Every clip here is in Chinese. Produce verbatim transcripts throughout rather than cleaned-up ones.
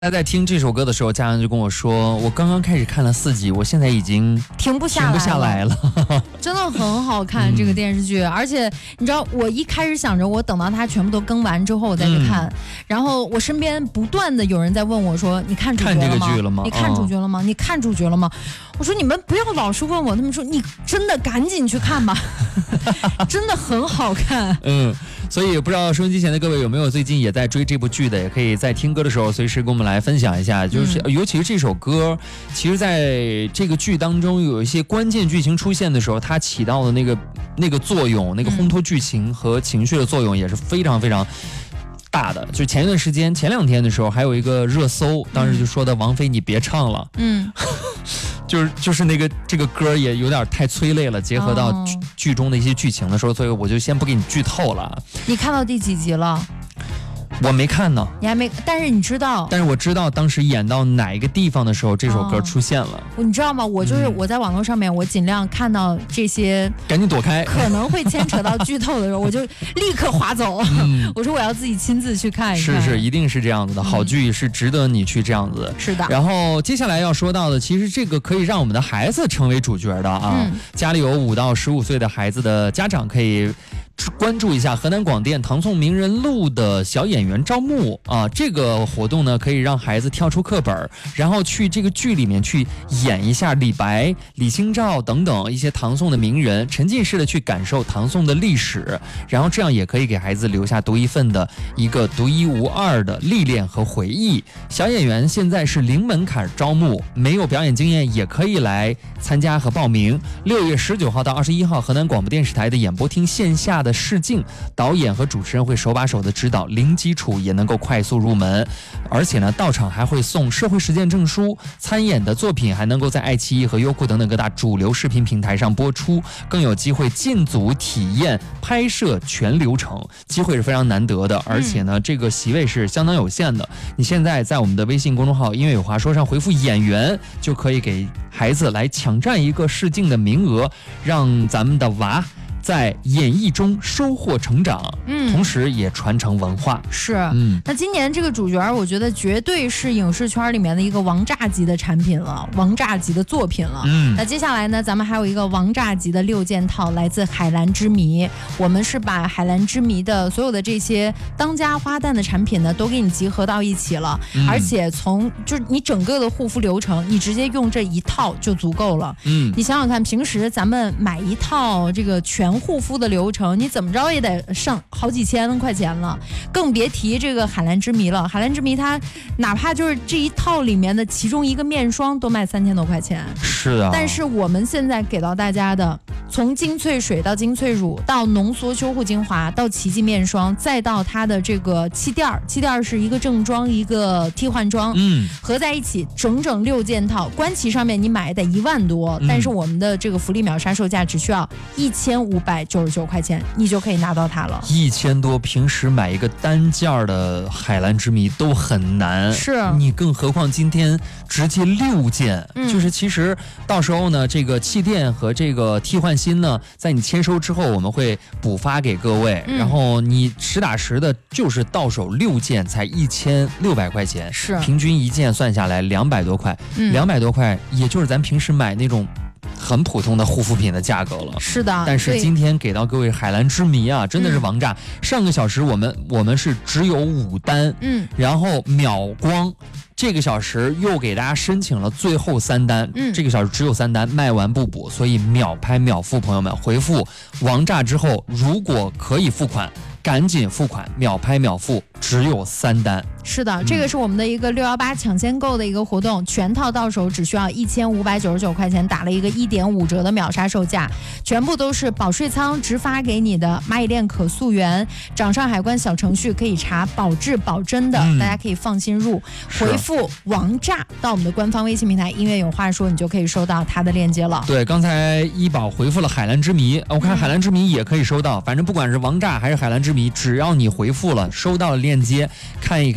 他在听这首歌的时候，家人就跟我说，我刚刚开始看了四集，我现在已经停不下来了， 停不下来了真的很好看、嗯、这个电视剧，而且你知道，我一开始想着我等到它全部都更完之后我再去看、嗯，然后我身边不断的有人在问我说，你看主角了吗？ 看这个剧了吗？ 你看主角了吗？哦、你看主角了吗？我说你们不要老是问我，他们说你真的赶紧去看吧，真的很好看。 嗯。所以不知道收音机前的各位有没有最近也在追这部剧的，也可以在听歌的时候随时跟我们来分享一下。就是、嗯、尤其是这首歌，其实在这个剧当中有一些关键剧情出现的时候，它起到的那个那个作用，那个烘托剧情和情绪的作用也是非常非常大的。就前一段时间前两天的时候还有一个热搜，当时就说的王菲你别唱了，嗯就是就是那个这个歌也有点太催泪了，结合到剧、哦、剧中的一些剧情的时候，所以我就先不给你剧透了。 你看到第几集了？ 我没看呢， 你还没，但是你知道， 但是我知道当时演到哪一个地方的时候，这首歌出现了。 哦、你知道吗？我就是我在网络上面，我尽量看到这些， 赶紧躲开， 可能会牵扯到剧透的时候，我就立刻划走。嗯、我说我要自己亲自去看一看。 是是，一定是这样子的，好剧是值得你去这样子的。 是的。 然后接下来要说到的，其实这个可以让我们的孩子成为主角的啊。嗯、家里有五到十五岁的孩子的家长可以关注一下河南广电唐宋名人录的小演员招募啊，这个活动呢可以让孩子跳出课本，然后去这个剧里面去演一下李白、李清照等等一些唐宋的名人，沉浸式的去感受唐宋的历史，然后这样也可以给孩子留下独一份的一个独一无二的历练和回忆。小演员现在是零门槛招募，没有表演经验也可以来参加和报名。六月十九号到二十一号，河南广播电视台的演播厅线下的试镜，导演和主持人会手把手的指导，零基础也能够快速入门，而且呢，到场还会送社会实践证书，参演的作品还能够在爱奇艺和优酷等等各大主流视频平台上播出，更有机会进组体验拍摄全流程，机会是非常难得的，而且呢，这个席位是相当有限的。你现在在我们的微信公众号音乐有话说上回复演员，就可以给孩子来抢占一个试镜的名额，让咱们的娃在演艺中收获成长，嗯，同时也传承文化。 是，嗯，那今年这个主角，我觉得绝对是影视圈里面的一个王炸级的产品了，王炸级的作品了。嗯，那接下来呢，咱们还有一个王炸级的六件套，来自海蓝之谜。我们是把海蓝之谜的所有的这些当家花旦的产品呢，都给你集合到一起了，嗯、而且从就是你整个的护肤流程，你直接用这一套就足够了。嗯，你想想看，平时咱们买一套这个全护肤的流程，你怎么着也得上好几千块钱了，更别提这个海蓝之谜了。海蓝之谜它哪怕就是这一套里面的其中一个面霜都卖三千多块钱， 是啊。 但是我们现在给到大家的，从精粹水到精粹乳，到浓缩修护精华，到奇迹面霜，再到它的这个气垫儿，气垫儿是一个正装一个替换装，嗯，合在一起整整六件套，官旗上面你买得一万多、嗯，但是我们的这个福利秒杀售价只需要一千五百九十九块钱，你就可以拿到它了。 一千多，平时买一个单件的海蓝之谜都很难， 是你更何况今天直接六件、嗯，就是其实到时候呢，这个气垫和这个替换芯呢，在你签收之后，我们会补发给各位，嗯、然后你实打实的就是到手六件才一千六百块钱， 是平均一件算下来两百多块，两、嗯、百多块，也就是咱平时买那种很普通的护肤品的价格了。 是的， 但是今天给到各位海蓝之谜啊，真的是王炸、嗯、上个小时我们我们是只有五单，嗯，然后秒光，这个小时又给大家申请了最后三单，嗯，这个小时只有三单，卖完不补，所以秒拍秒付，朋友们回复王炸之后，如果可以付款赶紧付款，秒拍秒付，只有三单。 是的，这个是我们的一个六一八抢先购的一个活动，全套到手只需要一千五百九十九块钱，打了一个一点五折的秒杀售价，全部都是保税仓直发给你的蚂蚁链可溯源，掌上海关小程序可以查保质保真的、嗯、大家可以放心入，回复王炸到我们的官方微信平台音乐有话说，你就可以收到它的链接了。 对，刚才一宝回复了海蓝之谜，我看海蓝之谜也可以收到、嗯、反正不管是王炸还是海蓝之谜，只要你回复了收到了链接，看一看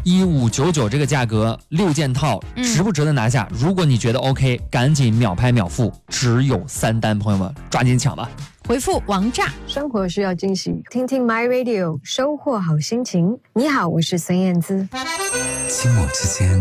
一五九九这个价格，六件套值不值得拿下？嗯、如果你觉得 OK， 赶紧秒拍秒付，只有三单，朋友们抓紧抢吧！ 回复王炸， 生活需要惊喜，听听 My Radio， 收获好心情。你好，我是孙燕姿。 亲我之间